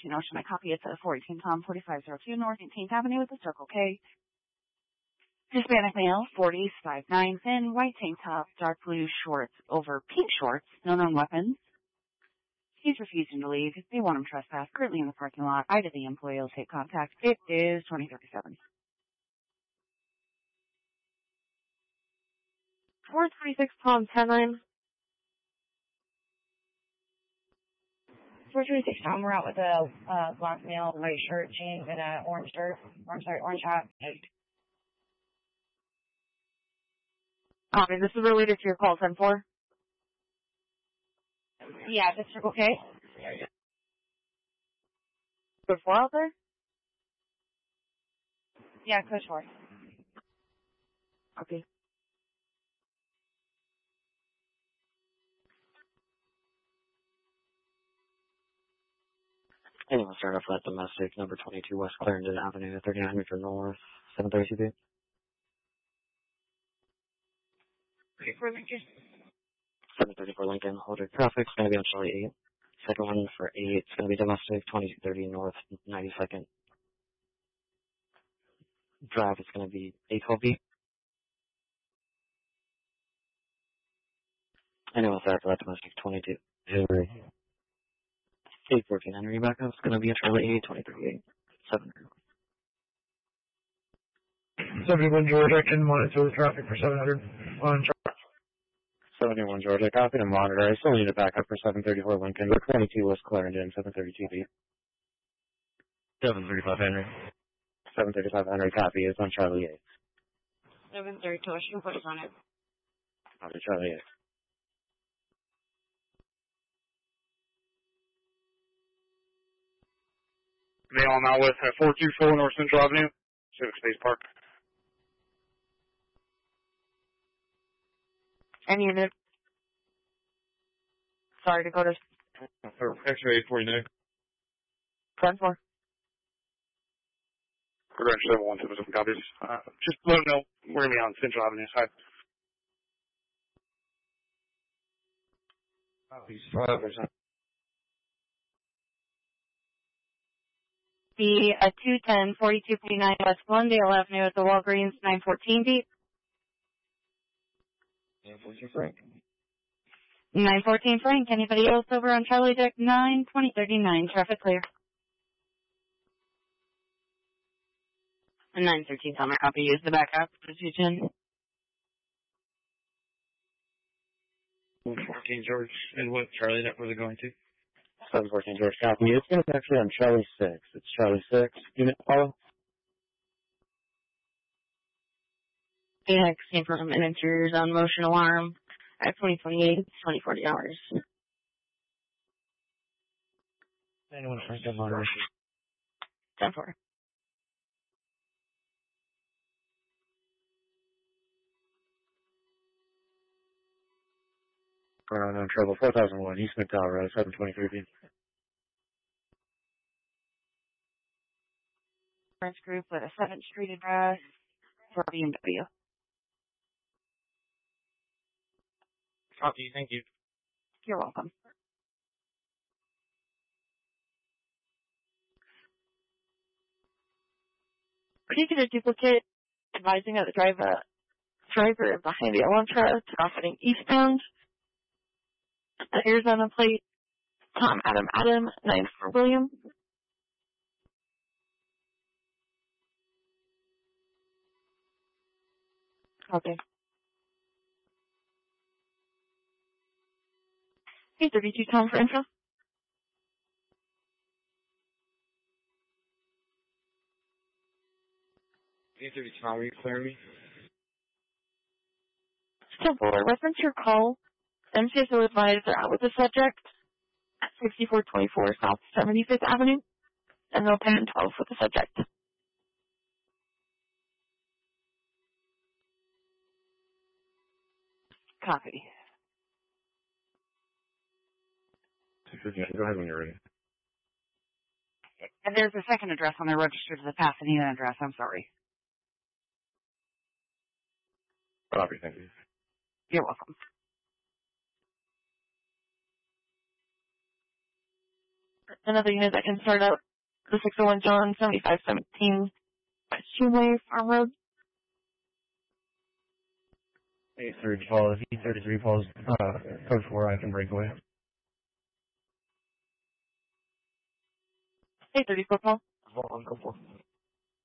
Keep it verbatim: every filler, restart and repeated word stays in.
fourteen Ocean. I copy it to four eighteen Tom, forty-five oh two North eighteenth Avenue with the Circle K. Hispanic male, forty, five nine, thin, white tank top, dark blue shorts over pink shorts, no known weapons. He's refusing to leave. They want him trespass. Currently in the parking lot. I did the employee will take contact. It is twenty thirty-seven. four twenty-six Tom, ten nine. four twenty-six Tom, we're out with a uh, black male, white shirt, jeans, and an orange shirt. Or, I'm sorry, orange hat. Copy. This is related to your call, ten four. Yeah, the Circle K. Code four out there? Yeah, code four. Okay. Anyone start off with domestic, number twenty-two West Clarendon Avenue, thirty-nine hundred North, seven thirty-two B. For Lincoln. seven thirty-four Lincoln, Holder traffic, it's going to be on Charlie eight. Second one for eight, it's going to be domestic, twenty-two thirty North, ninety-second Drive, it's going to be eight twelve B. Anyone start for that domestic, twenty-two eight fourteen Henry backup, it's going to be a Charlie eight, twenty-three eight, seven. seventy-one Georgia, I can monitor the traffic for seven hundred on track. seventy-one Georgia, copy to monitor. I still need a backup for seven thirty-four Lincoln, but twenty-two West Clarendon, seven thirty-two B. seven thirty-five Henry. seven thirty-five Henry, copy. It's on Charlie eight. seven thirty-two, I should put it on it. Copy, Charlie eight. They all now with uh, four two four North Central Avenue, Civic Space Park. Any unit? Sorry to go to X-ray eight forty-nine. ten four. Progression seven one two, some copies. Uh, just let them know we're going to be on Central Avenue side. Copies. five percent. Be a two ten forty-two fifty-nine West Glendale Avenue at the Walgreens, nine fourteen B. nine fourteen Frank. nine fourteen Frank. Anybody else over on Charlie Deck nine twenty thirty-nine? Traffic clear. nine thirteen Tom, I copy. Use the backup. Precision. fourteen George, and what Charlie Deck was it going to? seven fourteen George, copy. It's going to be actually on Charlie six. It's Charlie six. Unit follow. Phoenix came from an interior zone motion alarm at twenty twenty-eight, twenty forty hours. Anyone Frank on moderation? ten four. Ground on trouble, four thousand one, East McDowell Road, seven twenty-three B. French group with a seventh Street address for B M W. Copy, thank you. You're welcome. Could you get a duplicate advising that the driver, driver behind the Elantra crossing eastbound? The Arizona plate, Tom Adam Adam, nine for William. Okay. Hey, thirty-two Tom for info. eight thirty Tom, will you clear me? Still Buller, reference your call. M C S O advised they're out with the subject at sixty-four twenty-four South seventy-fifth Avenue, and they'll pen twelve with the subject. Copy. Go ahead when you're ready. And there's a second address on the register to the Pasadena address. I'm sorry. Copy, thank you. You're welcome. another unit that can start up the six oh one John, seventy-five seventeen, West Shoeway Farm Road. eight thirty calls, E thirty-three calls, uh, code four, I can break away. eight thirty-four call. Go four.